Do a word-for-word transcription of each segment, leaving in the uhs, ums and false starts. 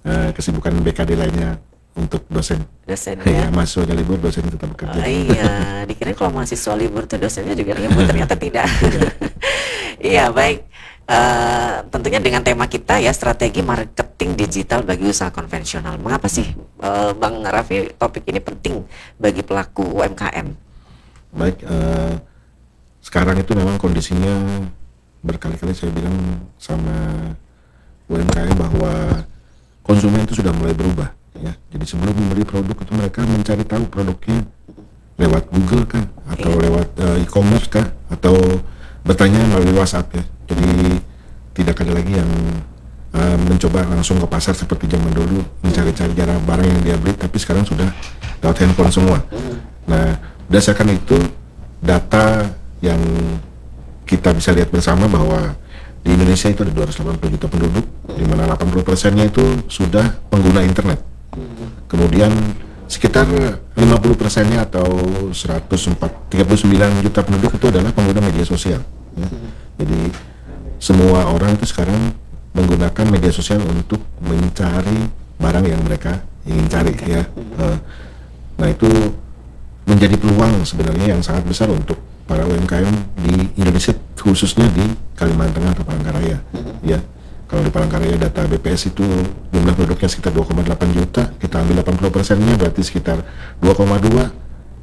uh, kesibukan B K D lainnya untuk dosen. Dosen Ya, ya. mahasiswanya libur, dosen tetap bekerja. Oh, iya, dikira kalau mahasiswa libur tuh dosennya juga libur, ternyata tidak. Iya, baik. Eh, tentunya dengan tema kita ya, strategi marketing digital bagi usaha konvensional. Mengapa sih eh, Bang Raffi topik ini penting bagi pelaku U M K M? Baik, uh, sekarang itu memang kondisinya berkali-kali saya bilang sama U M K M bahwa konsumen itu sudah mulai berubah ya. Jadi sebelum membeli produk itu mereka mencari tahu produknya lewat Google kah, atau Iya. lewat uh, e-commerce kah, atau bertanya melalui WhatsApp ya. Jadi tidak ada lagi yang uh, mencoba langsung ke pasar seperti zaman dulu mencari-cari barang barang yang dia beli, tapi sekarang sudah lewat handphone semua. Nah, berdasarkan itu data yang kita bisa lihat bersama bahwa di Indonesia itu ada dua ratus delapan puluh juta penduduk, di mana delapan puluh persennya itu sudah pengguna internet. Kemudian sekitar lima puluh persennya atau seratus empat tiga puluh sembilan juta penduduk itu adalah pengguna media sosial ya. Jadi semua orang itu sekarang menggunakan media sosial untuk mencari barang yang mereka ingin cari ya. Nah, itu menjadi peluang sebenarnya yang sangat besar untuk para U M K M di Indonesia, khususnya di Kalimantan Tengah atau Palangkaraya ya. Kalau di Palangkaraya data B P S itu jumlah penduduknya sekitar dua koma delapan juta, kita ambil delapan puluh persennya berarti sekitar dua koma dua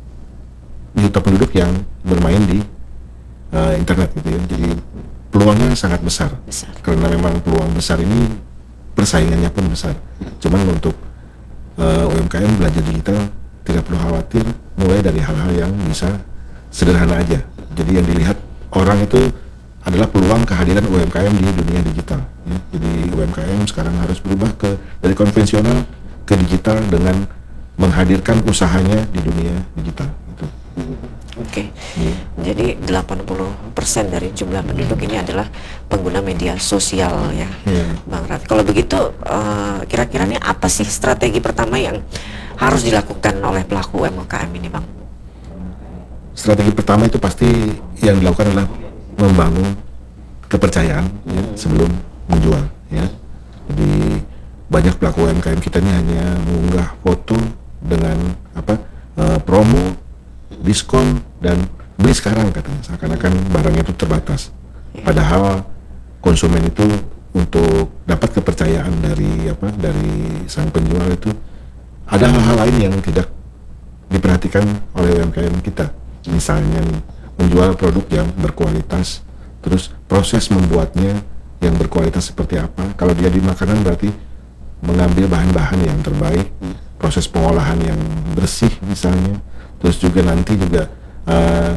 juta penduduk yang bermain di uh, internet gitu ya. Jadi peluangnya sangat besar, Besar. karena memang peluang besar ini persaingannya pun besar. Cuman untuk uh, U M K M belajar digital tidak perlu khawatir, mulai dari hal-hal yang bisa sederhana aja. Jadi yang dilihat orang itu adalah peluang kehadiran U M K M di dunia digital ya. Jadi U M K M sekarang harus berubah ke dari konvensional ke digital dengan menghadirkan usahanya di dunia digital gitu. Oke. Ya. Jadi delapan puluh persen dari jumlah penduduk ini adalah pengguna media sosial ya. Ya. Bang Raffi. Kalau begitu eh, kira-kira nih apa sih strategi pertama yang harus dilakukan oleh pelaku U M K M ini, Bang? Strategi pertama itu pasti yang dilakukan adalah membangun kepercayaan ya, sebelum menjual ya. Jadi banyak pelaku U M K M kita ini hanya mengunggah foto dengan apa uh, promo, diskon, dan beli sekarang katanya, seakan-akan barangnya itu terbatas. Padahal konsumen itu untuk dapat kepercayaan dari apa dari sang penjual itu ada hal-hal lain yang tidak diperhatikan oleh U M K M kita. Misalnya menjual produk yang berkualitas, terus proses membuatnya yang berkualitas seperti apa. Kalau dia di makanan berarti mengambil bahan-bahan yang terbaik, proses pengolahan yang bersih misalnya, terus juga nanti juga uh,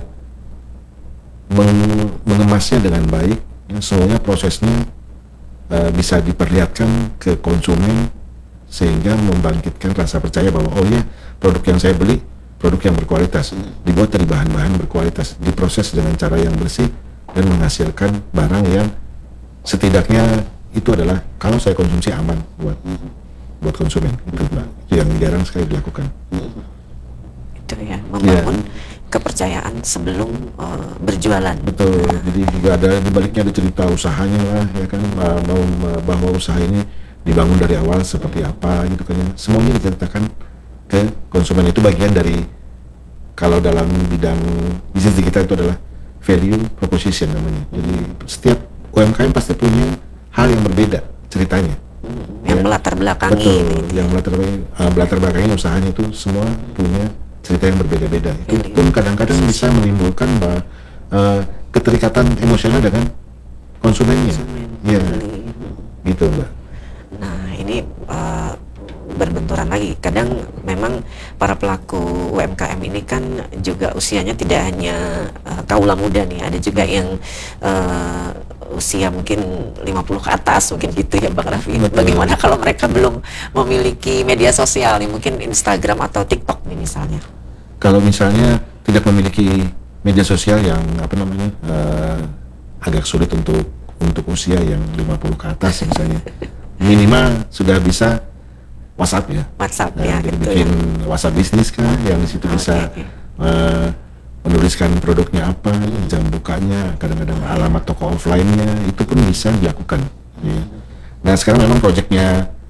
meng- mengemasnya dengan baik ya, semuanya prosesnya uh, bisa diperlihatkan ke konsumen sehingga membangkitkan rasa percaya bahwa oh ya, produk yang saya beli produk yang berkualitas, dibuat dari bahan-bahan berkualitas, diproses dengan cara yang bersih dan menghasilkan barang yang setidaknya itu adalah kalau saya konsumsi aman buat buat konsumen. Itu Mbak, itu yang jarang sekali dilakukan. Itu ya, membangun kepercayaan sebelum uh, berjualan. Betul. Jadi juga ada di baliknya ada cerita usahanya lah ya kan, mau bahwa usaha ini dibangun dari awal seperti apa gitu kan ya. Semuanya diceritakan ke konsumen. Itu bagian dari kalau dalam bidang bisnis digital itu adalah value proposition namanya. Jadi setiap U M K M pasti punya hal yang berbeda ceritanya. Hmm, yang Ya. melatar belakangi Betul, ini. yang melatar belakangi, uh, melatar belakangi usahanya itu semua punya cerita yang berbeda-beda. Itu pun kadang-kadang bisa menimbulkan bah, uh, keterikatan emosional dengan konsumennya. Konsumen. Iya, Beli. gitu Mbak. Nah, ini uh, berbenturan lagi. Kadang memang para pelaku U M K M ini kan juga usianya tidak hanya uh, kaula muda nih, ada juga yang uh, usia mungkin lima puluh ke atas mungkin gitu ya Bang Raffi. Betul. Bagaimana kalau mereka belum memiliki media sosial nih, mungkin Instagram atau TikTok nih misalnya? Kalau misalnya tidak memiliki media sosial yang apa namanya uh, agak sulit untuk untuk usia yang lima puluh ke atas misalnya, minimal sudah bisa WhatsApp ya. WhatsApp Nah, ya, jadi gitu bikin ya. WhatsApp bisnis kan, yang di situ Oke, bisa oke. uh, menuliskan produknya apa, jam bukanya, kadang-kadang alamat toko offline-nya, itu pun bisa dilakukan. Ya. Nah sekarang memang proyeknya